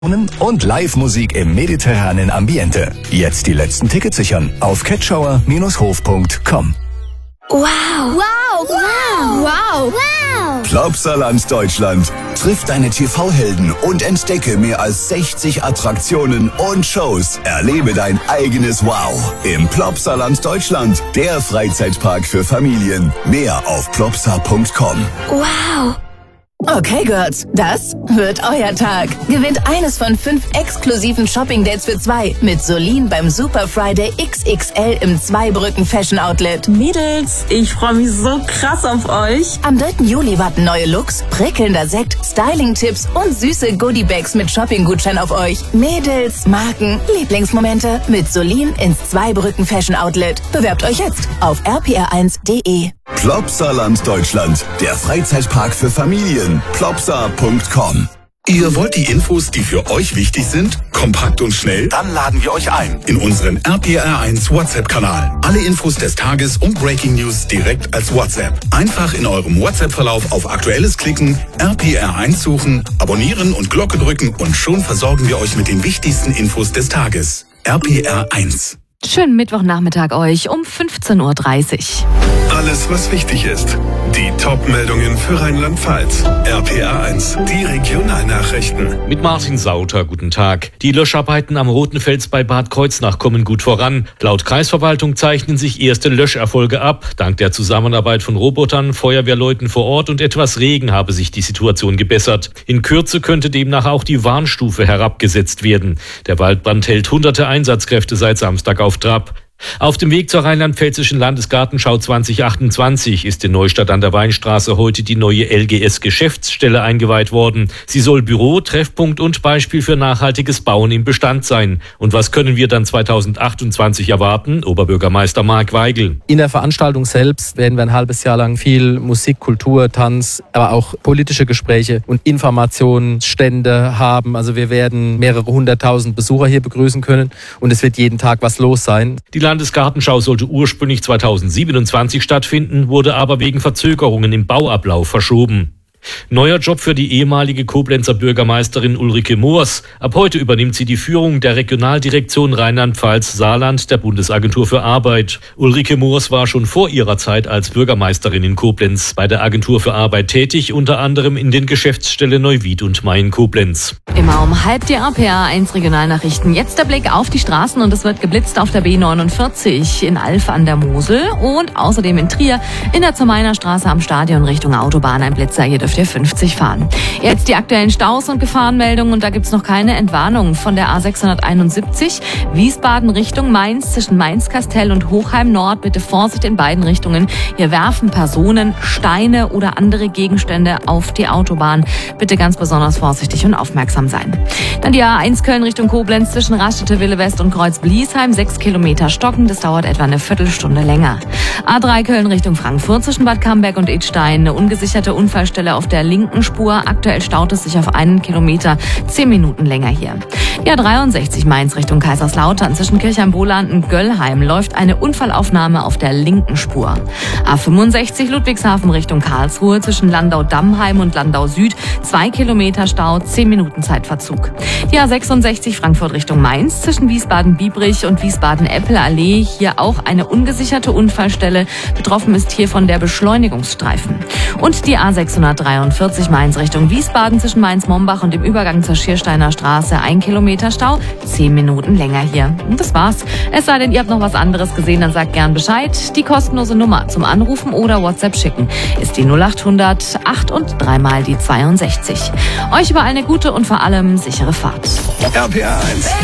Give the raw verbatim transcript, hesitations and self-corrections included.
und Live-Musik im mediterranen Ambiente. Jetzt die letzten Tickets sichern auf catschauer Bindestrich hof Punkt com. Wow. Wow. Wow. Wow. Wow. Plopsaland Deutschland. Triff deine T V-Helden und entdecke mehr als sechzig Attraktionen und Shows. Erlebe dein eigenes Wow im Plopsaland Deutschland, der Freizeitpark für Familien. Mehr auf plopsa Punkt com. Wow. Okay, Girls, das wird euer Tag. Gewinnt eines von fünf exklusiven Shopping-Dates für zwei mit Solin beim Super Friday X X L im Zweibrücken Fashion Outlet. Mädels, ich freue mich so krass auf euch. Am dritten Juli warten neue Looks, prickelnder Sekt, Styling-Tipps und süße Goodie-Bags mit Shopping-Gutschein auf euch. Mädels, Marken, Lieblingsmomente mit Solin ins Zweibrücken Fashion Outlet. Bewerbt euch jetzt auf r p r eins punkt d e. Plopsaland Deutschland, der Freizeitpark für Familien. plopsa Punkt com. Ihr wollt die Infos, die für euch wichtig sind, kompakt und schnell? Dann laden wir euch ein In unseren R P R eins WhatsApp-Kanal. Alle Infos des Tages und Breaking News direkt als WhatsApp. Einfach in eurem WhatsApp-Verlauf auf Aktuelles klicken, R P R eins suchen, abonnieren und Glocke drücken und schon versorgen wir euch mit den wichtigsten Infos des Tages. R P R eins. Schönen Mittwochnachmittag euch um fünfzehn Uhr dreißig. Alles, was wichtig ist. Die Top-Meldungen für Rheinland-Pfalz. R P R eins, die Regionalnachrichten. Mit Martin Sauter, guten Tag. Die Löscharbeiten am Roten Fels bei Bad Kreuznach kommen gut voran. Laut Kreisverwaltung zeichnen sich erste Löscherfolge ab. Dank der Zusammenarbeit von Robotern, Feuerwehrleuten vor Ort und etwas Regen habe sich die Situation gebessert. In Kürze könnte demnach auch die Warnstufe herabgesetzt werden. Der Waldbrand hält hunderte Einsatzkräfte seit Samstag auf Trab. Auf dem Weg zur rheinland-pfälzischen Landesgartenschau zwanzig achtundzwanzig ist in Neustadt an der Weinstraße heute die neue L G S-Geschäftsstelle eingeweiht worden. Sie soll Büro, Treffpunkt und Beispiel für nachhaltiges Bauen im Bestand sein. Und was können wir dann zweitausendachtundzwanzig erwarten? Oberbürgermeister Marc Weigel. In der Veranstaltung selbst werden wir ein halbes Jahr lang viel Musik, Kultur, Tanz, aber auch politische Gespräche und Informationsstände haben. Also wir werden mehrere hunderttausend Besucher hier begrüßen können und es wird jeden Tag was los sein. Die Landesgartenschau sollte ursprünglich zweitausendsiebenundzwanzig stattfinden, wurde aber wegen Verzögerungen im Bauablauf verschoben. Neuer Job für die ehemalige Koblenzer Bürgermeisterin Ulrike Moors. Ab heute übernimmt sie die Führung der Regionaldirektion Rheinland-Pfalz-Saarland der Bundesagentur für Arbeit. Ulrike Moors war schon vor ihrer Zeit als Bürgermeisterin in Koblenz bei der Agentur für Arbeit tätig, unter anderem in den Geschäftsstellen Neuwied und Main-Koblenz. Immer um halb die R P R eins Regionalnachrichten. Jetzt der Blick auf die Straßen und es wird geblitzt auf der B neunundvierzig in Alf an der Mosel und außerdem in Trier in der Zermainer Straße am Stadion Richtung Autobahn ein Blitzer. Hier dürft ihr fünfzig fahren. Jetzt die aktuellen Staus und Gefahrenmeldungen und da gibt's noch keine Entwarnung von der A sechshunderteinundsiebzig Wiesbaden Richtung Mainz zwischen Mainz-Kastell und Hochheim Nord. Bitte Vorsicht in beiden Richtungen. Hier werfen Personen Steine oder andere Gegenstände auf die Autobahn. Bitte ganz besonders vorsichtig und aufmerksam sein. Dann die A eins Köln Richtung Koblenz zwischen Raststätte Wille West und Kreuz-Bliesheim. Sechs Kilometer stocken. Das dauert etwa eine Viertelstunde länger. A drei Köln Richtung Frankfurt zwischen Bad Camberg und Idstein. Eine ungesicherte Unfallstelle auf der linken Spur. Aktuell staut es sich auf einen Kilometer. Zehn Minuten länger hier. Die A dreiundsechzig Mainz Richtung Kaiserslautern zwischen Kirchheim-Boland und Göllheim läuft eine Unfallaufnahme auf der linken Spur. A fünfundsechzig Ludwigshafen Richtung Karlsruhe zwischen Landau-Dammheim und Landau Süd. Zwei Kilometer Stau, zehn Minuten Zeitverzug. Die A sechsundsechzig Frankfurt Richtung Mainz zwischen Wiesbaden-Biebrich und Wiesbaden-Eppel-Allee. Hier auch eine ungesicherte Unfallstelle. Betroffen ist hier von der Beschleunigungsstreifen. Und die A sechshundertdreiundvierzig Mainz Richtung Wiesbaden zwischen Mainz-Mombach und dem Übergang zur Schiersteiner Straße. Ein Kilometer Stau, zehn Minuten länger hier. Und das war's. Es sei denn, ihr habt noch was anderes gesehen, dann sagt gern Bescheid. Die kostenlose Nummer zum Anrufen oder WhatsApp schicken ist die null achthundert acht und dreimal die zweiundsechzig. Euch überall eine gute und vor allem sichere Fahrt. R P R eins.